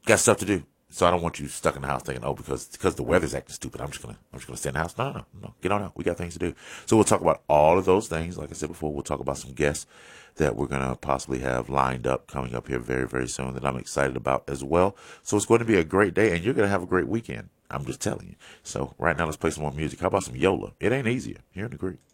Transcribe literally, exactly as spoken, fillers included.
got stuff to do. So I don't want you stuck in the house thinking, oh, because because the weather's acting stupid, I'm just gonna I'm just gonna stay in the house. No, no, no. Get on out. We got things to do. So we'll talk about all of those things. Like I said before, we'll talk about some guests that we're gonna possibly have lined up coming up here very, very soon that I'm excited about as well. So it's going to be a great day, and you're gonna have a great weekend. I'm just telling you. So right now, let's play some more music. How about some Yola? It ain't easier here in the Greek.